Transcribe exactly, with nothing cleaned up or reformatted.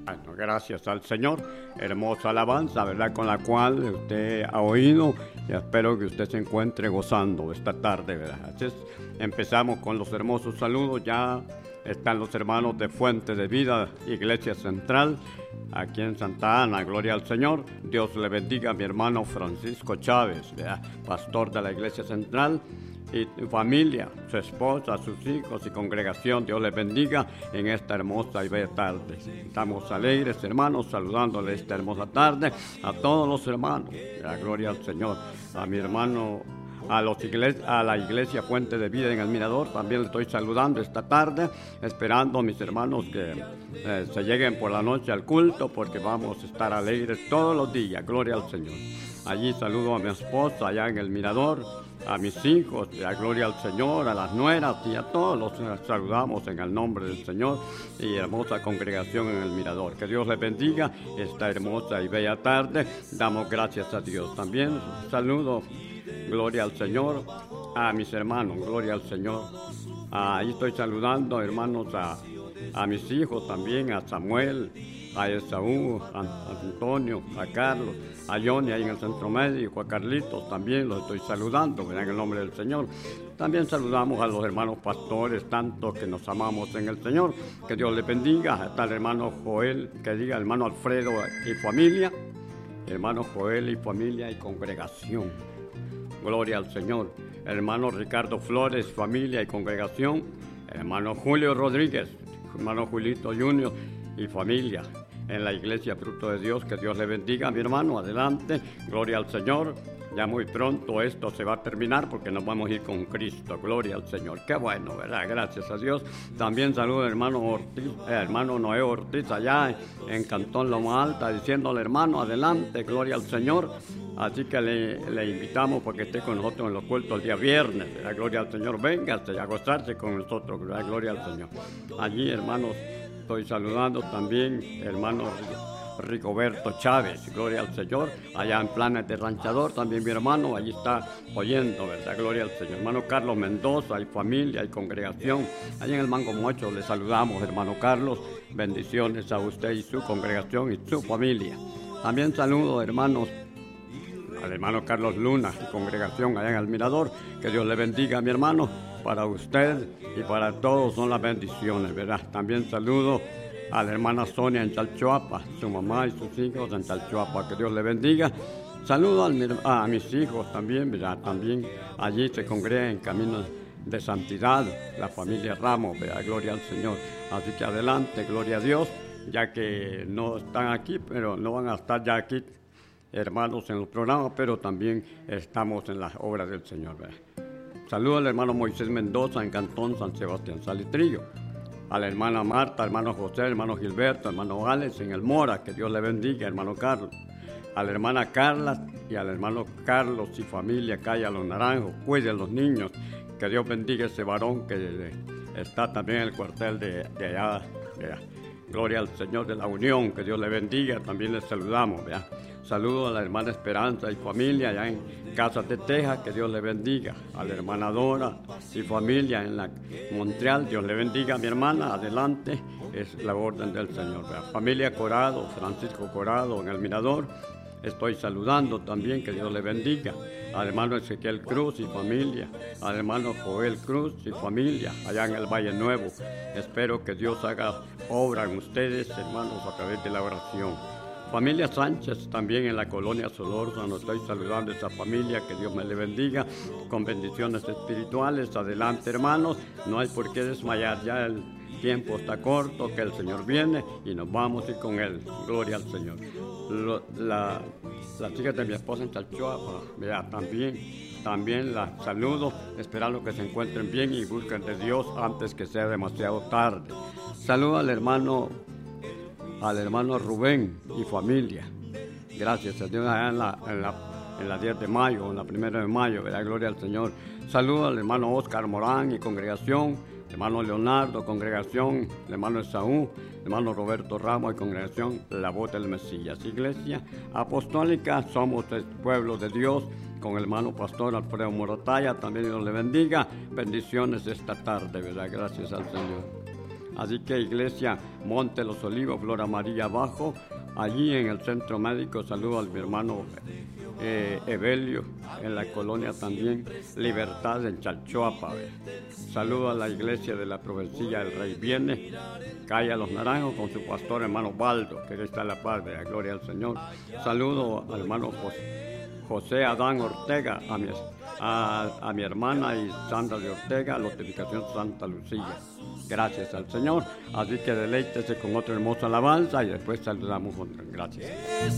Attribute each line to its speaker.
Speaker 1: Bueno, gracias al Señor, hermosa alabanza, ¿verdad? Con la cual usted ha oído y espero que usted se encuentre gozando esta tarde, ¿verdad? Entonces empezamos con los hermosos saludos. Ya están los hermanos de Fuente de Vida, Iglesia Central, aquí en Santa Ana, gloria al Señor. Dios le bendiga a mi hermano Francisco Chávez, ¿verdad? Pastor de la Iglesia Central, y familia, su esposa, sus hijos y congregación. Dios les bendiga en esta hermosa y bella tarde. Estamos alegres, hermanos, saludándole esta hermosa tarde a todos los hermanos. La gloria al Señor. A mi hermano, a, los igles- a la Iglesia Fuente de Vida en el Mirador, también le estoy saludando esta tarde, esperando a mis hermanos que eh, se lleguen por la noche al culto, porque vamos a estar alegres todos los días. Gloria al Señor. Allí saludo a mi esposa allá en el Mirador, a mis hijos, la gloria al Señor, a las nueras y a todos los saludamos en el nombre del Señor y hermosa congregación en el Mirador. Que Dios les bendiga esta hermosa y bella tarde. Damos gracias a Dios. También saludo, gloria al Señor, a mis hermanos, gloria al Señor. Ahí estoy saludando, hermanos, a, a mis hijos también, a Samuel, a Esaú, a Antonio, a Carlos, a Johnny ahí en el centro médico, a Carlitos también los estoy saludando, ¿verdad? En el nombre del Señor. También saludamos a los hermanos pastores, tantos que nos amamos en el Señor. Que Dios les bendiga. Está el hermano Joel, que diga hermano Alfredo y familia, hermano Joel y familia y congregación. Gloria al Señor. Hermano Ricardo Flores, familia y congregación. Hermano Julio Rodríguez, hermano Julito Junior y familia en la Iglesia Fruto de Dios. Que Dios le bendiga, mi hermano. Adelante, gloria al Señor. Ya muy pronto esto se va a terminar porque nos vamos a ir con Cristo. Gloria al Señor. Qué bueno, ¿verdad? Gracias a Dios. También saludo al hermano Ortiz, eh, hermano Noé Ortiz allá en Cantón Loma Alta, diciéndole, hermano, adelante, gloria al Señor. Así que le, le invitamos porque esté con nosotros en los cultos el día viernes. La gloria al Señor. Véngase a gozarse con nosotros. La gloria al Señor. Allí, hermanos, estoy saludando también, hermano Rigoberto Chávez, gloria al Señor, allá en Planes de Ranchador, también mi hermano, allí está oyendo, ¿verdad? Gloria al Señor. Hermano Carlos Mendoza, y familia, y congregación, allá en el Mango Mocho le saludamos, hermano Carlos, bendiciones a usted y su congregación y su familia. También saludo, hermanos, al hermano Carlos Luna y congregación allá en el Mirador. Que Dios le bendiga, mi hermano, para usted y para todos son las bendiciones, ¿verdad? También saludo a la hermana Sonia en Chalchuapa, su mamá y sus hijos en Chalchuapa. Que Dios le bendiga. Saludo al, a mis hijos también, ¿verdad? También allí se congrega en Camino de Santidad la familia Ramos, ¿verdad? Gloria al Señor. Así que adelante, gloria a Dios, ya que no están aquí, pero no van a estar ya aquí hermanos en los programas, pero también estamos en las obras del Señor, ¿verdad? Saludo al hermano Moisés Mendoza en Cantón San Sebastián Salitrillo, a la hermana Marta, hermano José, hermano Gilberto, hermano Alex en el Mora, que Dios le bendiga, hermano Carlos, a la hermana Carla y al hermano Carlos y familia calle a los Naranjos. Cuide a los niños, que Dios bendiga ese varón que está también en el cuartel de, de allá, de allá. Gloria al Señor de la Unión, que Dios le bendiga. También les saludamos, ¿verdad? Saludo a la hermana Esperanza y familia allá en Casas de Texas, que Dios le bendiga. A la hermana Dora y familia en la Montreal, Dios le bendiga, mi hermana. Adelante, es la orden del Señor, ¿verdad? Familia Corado, Francisco Corado en el Mirador, estoy saludando también, que Dios le bendiga. Al hermano Ezequiel Cruz y familia, al hermano Joel Cruz y familia, allá en el Valle Nuevo. Espero que Dios haga obra en ustedes, hermanos, a través de la oración. Familia Sánchez, también en la colonia Solórzano, estoy saludando a esa familia, que Dios me le bendiga, con bendiciones espirituales. Adelante, hermanos, no hay por qué desmayar, ya el tiempo está corto, que el Señor viene y nos vamos a ir con Él. Gloria al Señor. Lo, la, las chicas de mi esposa en Chalchuapa, vea, también, también las saludo, esperando que se encuentren bien y busquen de Dios antes que sea demasiado tarde. Saludo al hermano, al hermano Rubén y familia. Gracias a Dios, allá en la, en la, en la diez de mayo, en la primera de mayo, ¿verdad? Gloria al Señor. Saludo al hermano Oscar Morán y congregación, hermano Leonardo, congregación, hermano Esaú, hermano Roberto Ramos y congregación La Voz del Mesías. Iglesia Apostólica, somos el pueblo de Dios, con el hermano pastor Alfredo Morataya, también Dios le bendiga. Bendiciones esta tarde, ¿verdad? Gracias al Señor. Así que Iglesia Monte Los Olivos, Flora María Abajo, allí en el Centro Médico. Saludo a mi hermano eh, Evelio, en la colonia también Libertad en Chalchuapa. Saludo a la Iglesia de la Profecía del Rey Viene, calle Los Naranjos, con su pastor hermano Baldo, que está en la paz de la gloria al Señor. Saludo al hermano José, José Adán Ortega, a mi, a, a mi hermana y Sandra de Ortega, Notificación Santa Lucía. Gracias al Señor. Así que deleítese con otra hermosa alabanza y después saludamos con gracias.